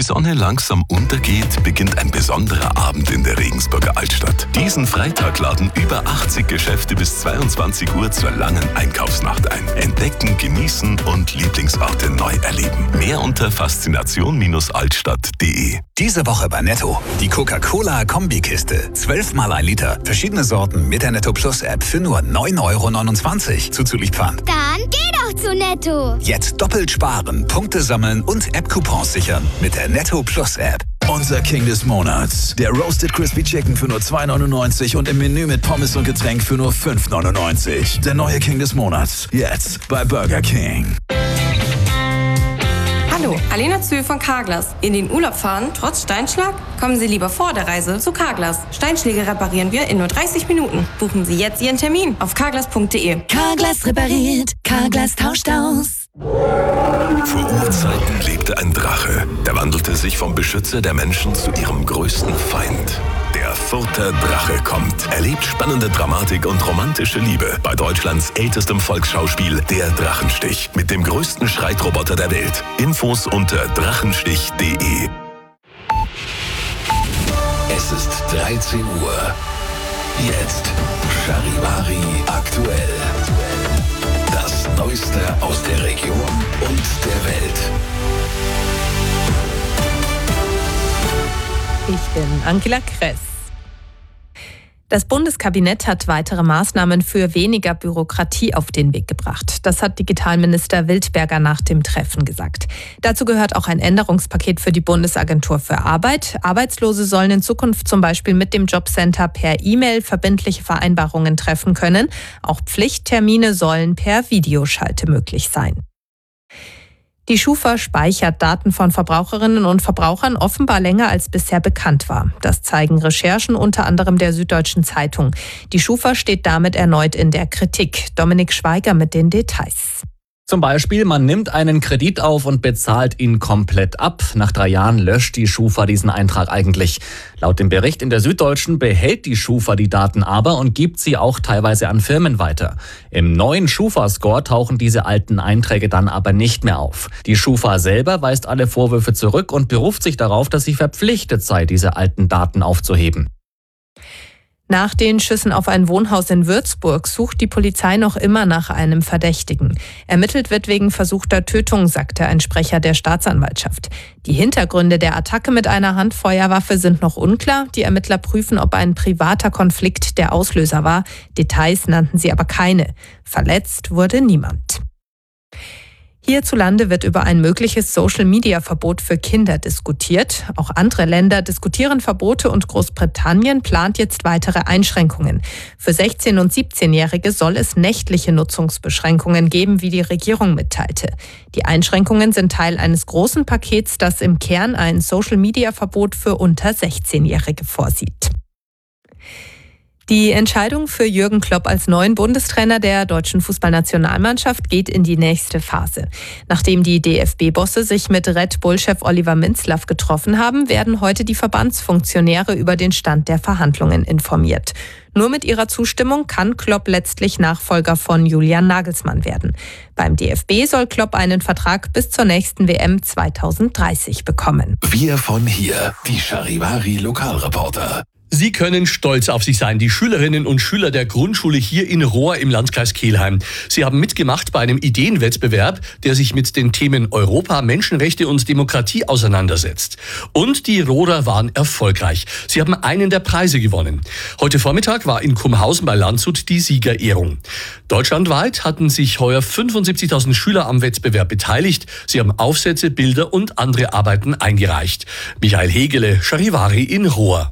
Sonne langsam untergeht, beginnt ein besonderer Abend in der Regensburger Altstadt. Diesen Freitag laden über 80 Geschäfte bis 22 Uhr zur langen Einkaufsnacht ein. Entdecken, genießen und Lieblingsorte neu erleben. Mehr unter faszination-altstadt.de. Diese Woche bei Netto. Die Coca-Cola-Kombikiste. 12 mal 1 Liter. Verschiedene Sorten mit der Netto Plus App für nur 9,29 € zuzüglich Pfand. Dann geh doch zu Netto. Jetzt doppelt sparen, Punkte sammeln und App-Coupons sichern mit der Netto Plus App. Unser King des Monats. Der Roasted Crispy Chicken für nur 2,99 € und im Menü mit Pommes und Getränk für nur 5,99 €. Der neue King des Monats. Jetzt bei Burger King. Hallo, Alena Zühl von Carglass. In den Urlaub fahren, trotz Steinschlag? Kommen Sie lieber vor der Reise zu Carglass. Steinschläge reparieren wir in nur 30 Minuten. Buchen Sie jetzt Ihren Termin auf carglass.de. Carglass repariert, Carglass tauscht aus. Vor Urzeiten lebte ein Drache. Der wandelte sich vom Beschützer der Menschen zu ihrem größten Feind. Der Further Drache kommt. Erlebt spannende Dramatik und romantische Liebe bei Deutschlands ältestem Volksschauspiel Der Drachenstich mit dem größten Streitroboter der Welt. Infos unter drachenstich.de. Es ist 13 Uhr. Jetzt Charivari aktuell. Das Neueste aus der Region und der Welt. Ich bin Angela Kress. Das Bundeskabinett hat weitere Maßnahmen für weniger Bürokratie auf den Weg gebracht. Das hat Digitalminister Wildberger nach dem Treffen gesagt. Dazu gehört auch ein Änderungspaket für die Bundesagentur für Arbeit. Arbeitslose sollen in Zukunft zum Beispiel mit dem Jobcenter per E-Mail verbindliche Vereinbarungen treffen können. Auch Pflichttermine sollen per Videoschalte möglich sein. Die Schufa speichert Daten von Verbraucherinnen und Verbrauchern offenbar länger als bisher bekannt war. Das zeigen Recherchen unter anderem der Süddeutschen Zeitung. Die Schufa steht damit erneut in der Kritik. Dominik Schweiger mit den Details. Zum Beispiel, man nimmt einen Kredit auf und bezahlt ihn komplett ab. Nach 3 Jahren löscht die Schufa diesen Eintrag eigentlich. Laut dem Bericht in der Süddeutschen behält die Schufa die Daten aber und gibt sie auch teilweise an Firmen weiter. Im neuen Schufa-Score tauchen diese alten Einträge dann aber nicht mehr auf. Die Schufa selber weist alle Vorwürfe zurück und beruft sich darauf, dass sie verpflichtet sei, diese alten Daten aufzuheben. Nach den Schüssen auf ein Wohnhaus in Würzburg sucht die Polizei noch immer nach einem Verdächtigen. Ermittelt wird wegen versuchter Tötung, sagte ein Sprecher der Staatsanwaltschaft. Die Hintergründe der Attacke mit einer Handfeuerwaffe sind noch unklar. Die Ermittler prüfen, ob ein privater Konflikt der Auslöser war. Details nannten sie aber keine. Verletzt wurde niemand. Hierzulande wird über ein mögliches Social-Media-Verbot für Kinder diskutiert. Auch andere Länder diskutieren Verbote und Großbritannien plant jetzt weitere Einschränkungen. Für 16- und 17-Jährige soll es nächtliche Nutzungsbeschränkungen geben, wie die Regierung mitteilte. Die Einschränkungen sind Teil eines großen Pakets, das im Kern ein Social-Media-Verbot für unter 16-Jährige vorsieht. Die Entscheidung für Jürgen Klopp als neuen Bundestrainer der deutschen Fußballnationalmannschaft geht in die nächste Phase. Nachdem die DFB-Bosse sich mit Red Bull-Chef Oliver Minzlaff getroffen haben, werden heute die Verbandsfunktionäre über den Stand der Verhandlungen informiert. Nur mit ihrer Zustimmung kann Klopp letztlich Nachfolger von Julian Nagelsmann werden. Beim DFB soll Klopp einen Vertrag bis zur nächsten WM 2030 bekommen. Wir von hier, die Charivari Lokalreporter. Sie können stolz auf sich sein, die Schülerinnen und Schüler der Grundschule hier in Rohr im Landkreis Kelheim. Sie haben mitgemacht bei einem Ideenwettbewerb, der sich mit den Themen Europa, Menschenrechte und Demokratie auseinandersetzt. Und die Rohrer waren erfolgreich. Sie haben einen der Preise gewonnen. Heute Vormittag war in Kumhausen bei Landshut die Siegerehrung. Deutschlandweit hatten sich heuer 75.000 Schüler am Wettbewerb beteiligt. Sie haben Aufsätze, Bilder und andere Arbeiten eingereicht. Michael Hegele, Charivari in Rohr.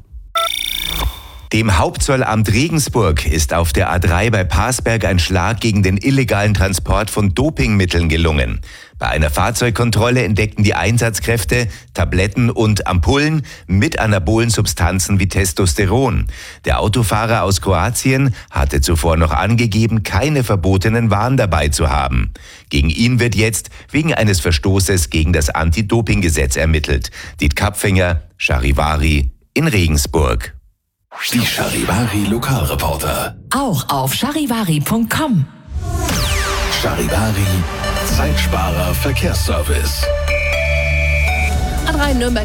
Dem Hauptzollamt Regensburg ist auf der A3 bei Parsberg ein Schlag gegen den illegalen Transport von Dopingmitteln gelungen. Bei einer Fahrzeugkontrolle entdeckten die Einsatzkräfte Tabletten und Ampullen mit anabolen Substanzen wie Testosteron. Der Autofahrer aus Kroatien hatte zuvor noch angegeben, keine verbotenen Waren dabei zu haben. Gegen ihn wird jetzt wegen eines Verstoßes gegen das Anti-Doping-Gesetz ermittelt. Diet Kapfinger, Charivari in Regensburg. Die Charivari Lokalreporter. Auch auf charivari.com. Charivari, Zeitsparer Verkehrsservice. A3 Nürnberg